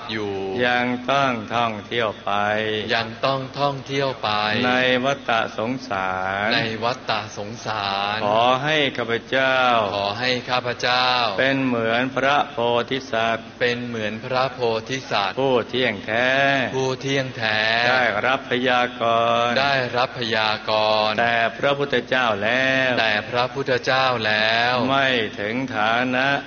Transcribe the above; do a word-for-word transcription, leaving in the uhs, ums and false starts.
อยู่ยังต้องท่องเที่ยวไปยังต้องท่องเที่ยวไปในวัฏสงสารในวัฏสงสารขอให้ข้าพเจ้าขอให้ข้าพเจ้าเป็นเหมือนพระโพธิสัตว์เป็นเหมือนพระโพธิสัตว์ผู้เที่ยงแท้ผู้เที่ยงแท้ได้รับพยากรณ์ได้รับพยากรณ์แต่พระพุทธเจ้าแล้วแต่พระพุทธเจ้าแล้วไม่ถึงฐานะ